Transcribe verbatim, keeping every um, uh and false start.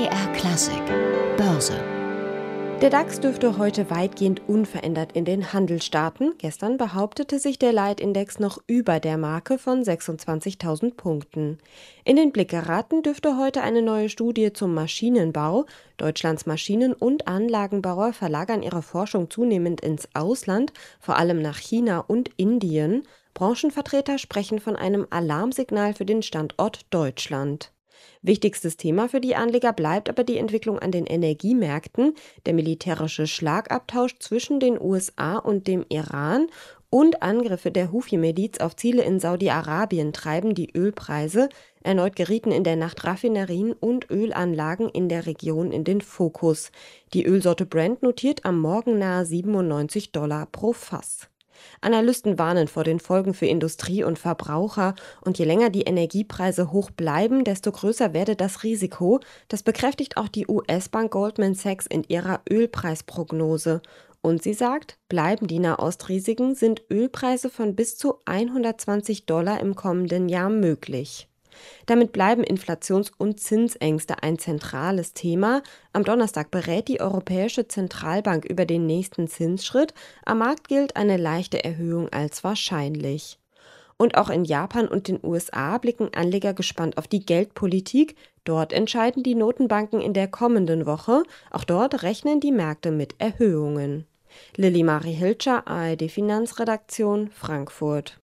B R Klassik Börse. Der DAX dürfte heute weitgehend unverändert in den Handel starten. Gestern behauptete sich der Leitindex noch über der Marke von sechsundzwanzigtausend Punkten. In den Blick geraten dürfte heute eine neue Studie zum Maschinenbau. Deutschlands Maschinen- und Anlagenbauer verlagern ihre Forschung zunehmend ins Ausland, vor allem nach China und Indien. Branchenvertreter sprechen von einem Alarmsignal für den Standort Deutschland. Wichtigstes Thema für die Anleger bleibt aber die Entwicklung an den Energiemärkten, der militärische Schlagabtausch zwischen den U S A und dem Iran und Angriffe der Huthi-Miliz auf Ziele in Saudi-Arabien treiben die Ölpreise. Erneut gerieten in der Nacht Raffinerien und Ölanlagen in der Region in den Fokus. Die Ölsorte Brent notiert am Morgen nahe siebenundneunzig Dollar pro Fass. Analysten warnen vor den Folgen für Industrie und Verbraucher, und je länger die Energiepreise hoch bleiben, desto größer werde das Risiko. Das bekräftigt auch die U S-Bank Goldman Sachs in ihrer Ölpreisprognose. Und sie sagt, bleiben die Nahostrisiken, sind Ölpreise von bis zu hundertzwanzig Dollar im kommenden Jahr möglich. Damit bleiben Inflations- und Zinsängste ein zentrales Thema. Am Donnerstag berät die Europäische Zentralbank über den nächsten Zinsschritt. Am Markt gilt eine leichte Erhöhung als wahrscheinlich. Und auch in Japan und den U S A blicken Anleger gespannt auf die Geldpolitik. Dort entscheiden die Notenbanken in der kommenden Woche. Auch dort rechnen die Märkte mit Erhöhungen. Lilly Marie Hilscher, A R D Finanzredaktion, Frankfurt.